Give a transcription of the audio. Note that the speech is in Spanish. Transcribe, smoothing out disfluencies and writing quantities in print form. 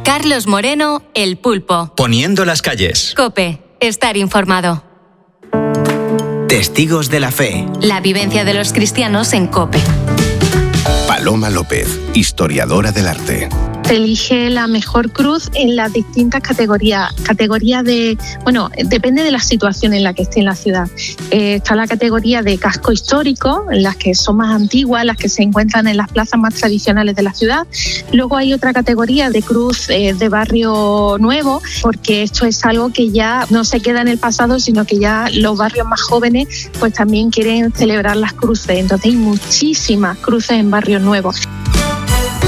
Carlos Moreno, El Pulpo. Poniendo las calles. COPE. Estar informado. Testigos de la fe. La vivencia de los cristianos en COPE. Paloma López, historiadora del arte. Se elige la mejor cruz en las distintas categorías. Depende de la situación en la que esté en la ciudad. Está la categoría de casco histórico, en las que son más antiguas, las que se encuentran en las plazas más tradicionales de la ciudad. Luego hay otra categoría de cruz de barrio nuevo, porque esto es algo que ya no se queda en el pasado, sino que ya los barrios más jóvenes pues también quieren celebrar las cruces. Entonces hay muchísimas cruces en barrios nuevos.